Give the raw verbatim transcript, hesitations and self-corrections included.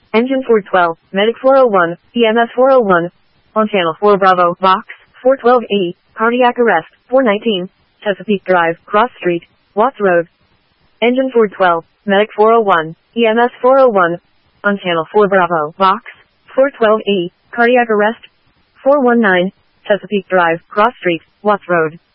Engine four twelve, Medic four oh one, E M S four oh one. On channel four Bravo, Box, four twelve eighty, cardiac arrest, four nineteen, Chesapeake Drive, Cross Street, Watts Road. Engine four twelve, Medic four oh one, E M S four oh one. On channel four Bravo, Box, four twelve eighty, cardiac arrest, four one nine, Chesapeake Drive, Cross Street, Watts Road.